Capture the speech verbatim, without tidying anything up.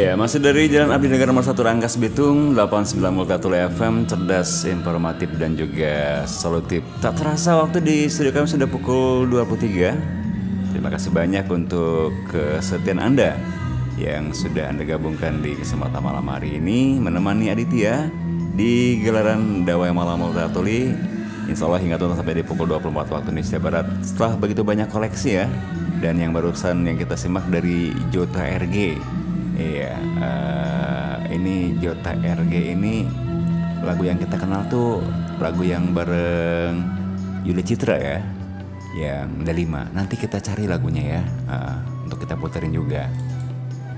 Ya, masih dari Jalan Abdi Negara nomor satu Rangkas Bitung, delapan puluh sembilan Multatuli F M, cerdas, informatif, dan juga solutif. Tak terasa waktu di studio kami sudah pukul dua puluh tiga. Terima kasih banyak untuk kesetiaan Anda yang sudah Anda gabungkan di kesempatan malam hari ini menemani Aditya di gelaran Dawai Malam Multatuli. Insya Allah hingga tuntas sampai di pukul dua puluh empat waktu Indonesia Barat. Setelah begitu banyak koleksi ya. Dan yang barusan yang kita simak dari Jota R G. Iya, uh, ini Jota R G ini lagu yang kita kenal tuh lagu yang bareng Yuli Citra ya, yang Delima. Nanti kita cari lagunya ya, uh, untuk kita puterin juga.